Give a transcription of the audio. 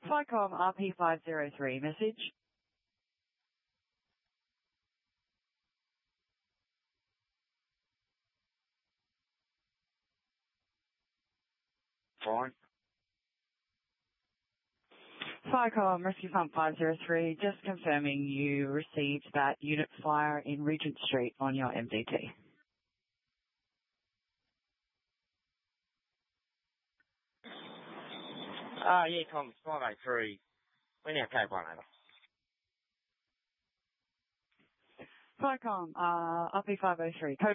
FlyCom RP503 message. Fine. FlyCom Rescue Pump 503, just confirming you received that unit flyer in Regent Street on your MDT. Yeah, Tom, it's 503. We now take one over. FlyCom RP503, code